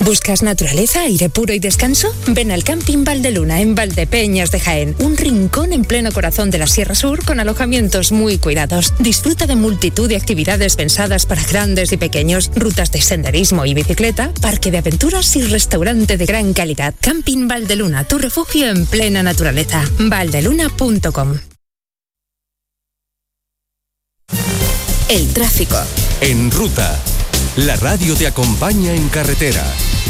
¿Buscas naturaleza, aire puro y descanso? Ven al Camping Valdeluna en Valdepeñas de Jaén, un rincón en pleno corazón de la Sierra Sur con alojamientos muy cuidados. Disfruta de multitud de actividades pensadas para grandes y pequeños, rutas de senderismo y bicicleta, parque de aventuras y restaurante de gran calidad. Camping Valdeluna, tu refugio en plena naturaleza. valdeluna.com. El tráfico. En ruta, la radio te acompaña en carretera.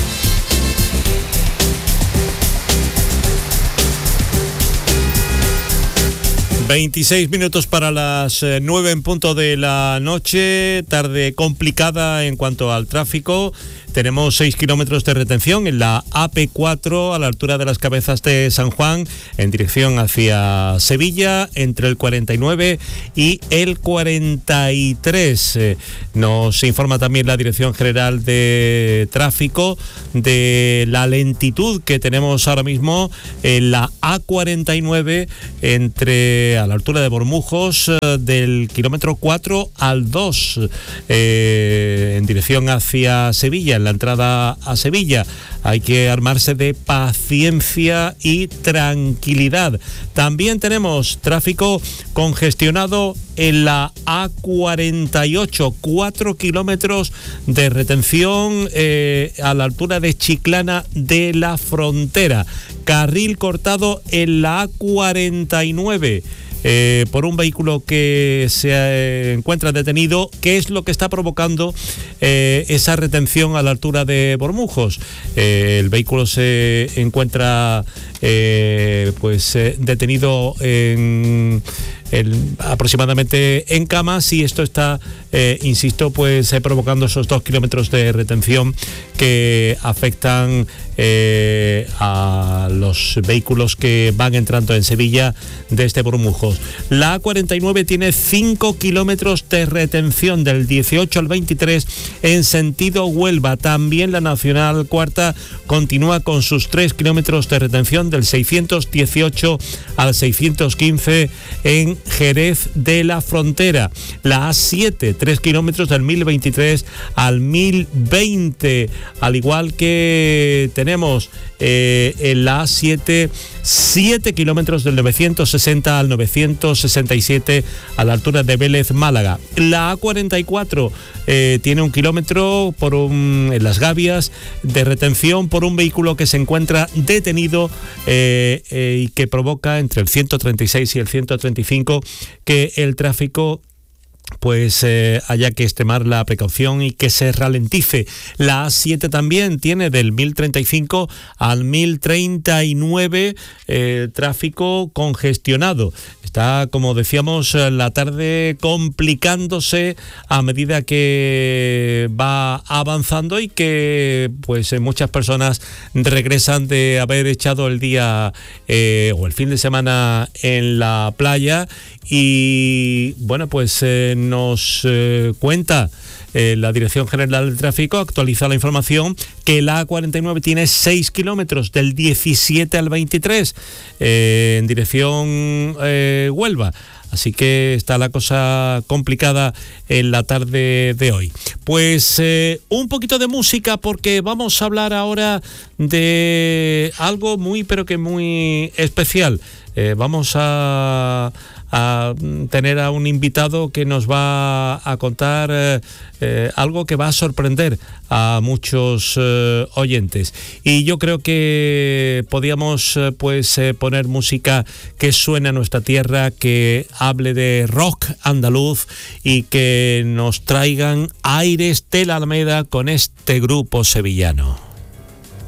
...26 para las 9 en punto de la noche... ...tarde complicada en cuanto al tráfico... Tenemos 6 kilómetros de retención en la AP4 a la altura de las Cabezas de San Juan en dirección hacia Sevilla entre el 49 y el 43. Nos informa también la Dirección General de Tráfico de la lentitud que tenemos ahora mismo en la A49 a la altura de Bormujos del kilómetro 4 al 2 en dirección hacia Sevilla. En la entrada a Sevilla hay que armarse de paciencia y tranquilidad. También tenemos tráfico congestionado en la A48, 4 kilómetros de retención a la altura de Chiclana de la Frontera. Carril cortado en la A49. Por un vehículo que se encuentra detenido. ¿Qué es lo que está provocando esa retención a la altura de Bormujos? El vehículo se encuentra detenido aproximadamente en Camas y esto está, provocando esos 2 kilómetros de retención que afectan a los vehículos que van entrando en Sevilla desde Bormujos. La A49 tiene 5 kilómetros de retención del 18 al 23 en sentido Huelva. También la Nacional Cuarta continúa con sus 3 kilómetros de retención del 618 al 615 en Jerez de la Frontera. La A7, 3 kilómetros del 1023 al 1020, al igual que tenemos en la A7, 7 kilómetros del 960 al 967 a la altura de Vélez, Málaga. La A44 tiene 1 kilómetro en Las Gavias de retención por un vehículo que se encuentra detenido y que provoca entre el 136 y el 135 que el tráfico haya que extremar la precaución y que se ralentice. La A7 también tiene del 1035 al 1039 tráfico congestionado. Está, como decíamos, la tarde complicándose a medida que va avanzando y que muchas personas regresan de haber echado el día o el fin de semana en la playa y nos cuenta la Dirección General de Tráfico, actualiza la información que la A49 tiene 6 kilómetros del 17 al 23 en dirección Huelva. Así que está la cosa complicada en la tarde de hoy. Un poquito de música porque vamos a hablar ahora de algo muy especial. Vamos a tener a un invitado que nos va a contar algo que va a sorprender a muchos oyentes. Y yo creo que podíamos poner música que suene a nuestra tierra, que hable de rock andaluz y que nos traigan aires de la Alameda con este grupo sevillano.